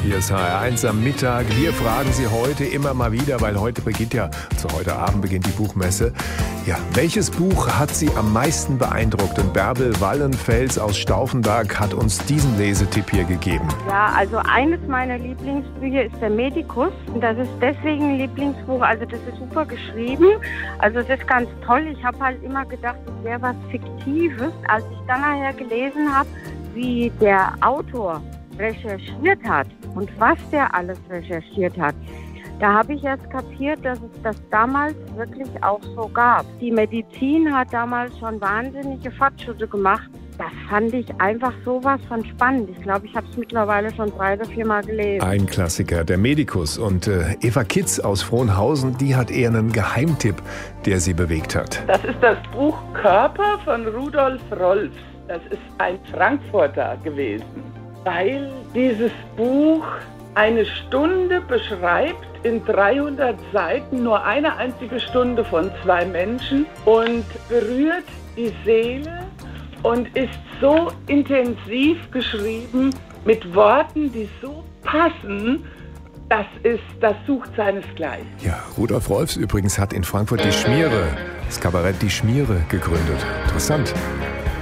Hier ist HR1 am Mittag. Wir fragen Sie heute immer mal wieder, weil heute Abend beginnt die Buchmesse. Ja, welches Buch hat Sie am meisten beeindruckt? Und Bärbel Wallenfels aus Stauffenberg hat uns diesen Lesetipp hier gegeben. Ja, also eines meiner Lieblingsbücher ist der Medikus. Und das ist deswegen ein Lieblingsbuch. Also das ist super geschrieben. Also es ist ganz toll. Ich habe halt immer gedacht, es wäre was Fiktives. Als ich dann nachher gelesen habe, wie der Autor recherchiert hat und was der alles recherchiert hat, da habe ich erst kapiert, dass es das damals wirklich auch so gab. Die Medizin hat damals schon wahnsinnige Fortschritte gemacht. Das fand ich einfach sowas von spannend. Ich glaube, ich habe es mittlerweile schon 3 oder 4 Mal gelesen. Ein Klassiker, der Medikus. Und Eva Kitz aus Frohnhausen, die hat eher einen Geheimtipp, der sie bewegt hat. Das ist das Buch Körper von Rudolf Rolfs. Das ist ein Frankfurter gewesen, weil dieses Buch eine Stunde beschreibt in 300 Seiten, nur eine einzige Stunde von 2 Menschen und berührt die Seele und ist so intensiv geschrieben mit Worten, die so passen. Das sucht seinesgleichen. Ja, Rudolf Rolfs übrigens hat in Frankfurt das Kabarett Die Schmiere gegründet. Interessant.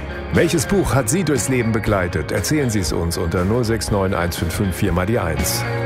Welches Buch hat Sie durchs Leben begleitet? Erzählen Sie es uns unter 069 155 4 mal die 1.